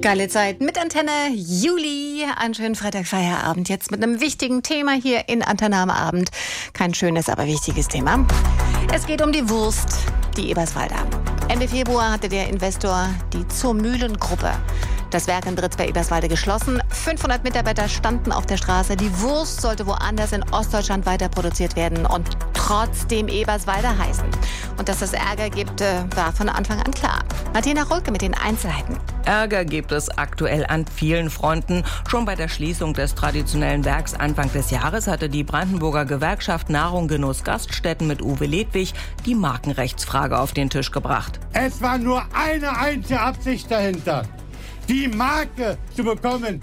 Geile Zeit mit Antenne Juli. Einen schönen Freitagfeierabend. Jetzt mit einem wichtigen Thema hier in Antenne am Abend. Kein schönes, aber wichtiges Thema. Es geht um die Wurst, die Eberswalder. Ende Februar hatte der Investor die Zur-Mühlen-Gruppe das Werk in Britz bei Eberswalde geschlossen. 500 Mitarbeiter standen auf der Straße. Die Wurst sollte woanders in Ostdeutschland weiter produziert werden und trotzdem Eberswalder heißen. Und dass es Ärger gibt, war von Anfang an klar. Martina Rulke mit den Einzelheiten. Ärger gibt es aktuell an vielen Fronten. Schon bei der Schließung des traditionellen Werks Anfang des Jahres hatte die Brandenburger Gewerkschaft Nahrung, Genuss, Gaststätten mit Uwe Ledwig die Markenrechtsfrage auf den Tisch gebracht. Es war nur eine einzige Absicht dahinter: die Marke zu bekommen.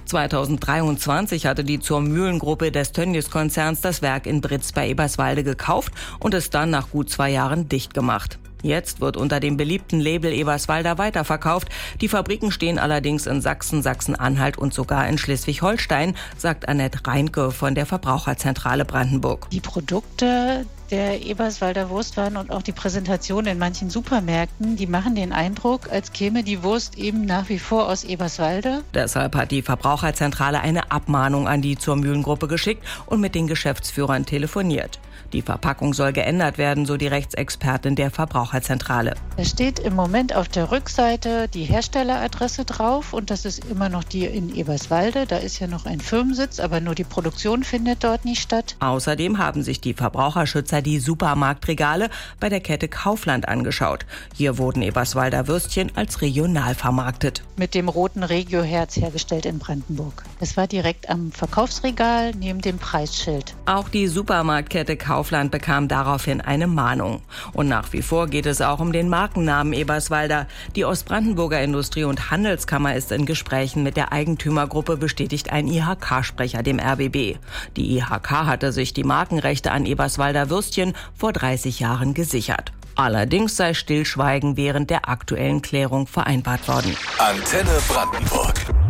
2023 hatte die Zur-Mühlen-Gruppe des Tönnies-Konzerns das Werk in Britz bei Eberswalde gekauft und es dann nach gut 2 Jahren dicht gemacht. Jetzt wird unter dem beliebten Label Eberswalder weiterverkauft. Die Fabriken stehen allerdings in Sachsen, Sachsen-Anhalt und sogar in Schleswig-Holstein, sagt Annette Reinke von der Verbraucherzentrale Brandenburg. Die Produkte der Eberswalder Wurstwaren und auch die Präsentation in manchen Supermärkten, die machen den Eindruck, als käme die Wurst eben nach wie vor aus Eberswalde. Deshalb hat die Verbraucherzentrale eine Abmahnung an die Zur-Mühlen-Gruppe geschickt und mit den Geschäftsführern telefoniert. Die Verpackung soll geändert werden, so die Rechtsexpertin der Verbraucherzentrale. Da steht im Moment auf der Rückseite die Herstelleradresse drauf und das ist immer noch die in Eberswalde. Da ist ja noch ein Firmensitz, aber nur die Produktion findet dort nicht statt. Außerdem haben sich die Verbraucherschützer die Supermarktregale bei der Kette Kaufland angeschaut. Hier wurden Eberswalder Würstchen als regional vermarktet. Mit dem roten Regio-Herz hergestellt in Brandenburg. Es war direkt am Verkaufsregal neben dem Preisschild. Auch die Supermarktkette Kaufland bekam daraufhin eine Mahnung. Und nach wie vor geht es auch um den Markennamen Eberswalder. Die Ostbrandenburger Industrie- und Handelskammer ist in Gesprächen mit der Eigentümergruppe, bestätigt ein IHK-Sprecher dem RBB. Die IHK hatte sich die Markenrechte an Eberswalder Würstchen vor 30 Jahren gesichert. Allerdings sei Stillschweigen während der aktuellen Klärung vereinbart worden. Antenne Brandenburg.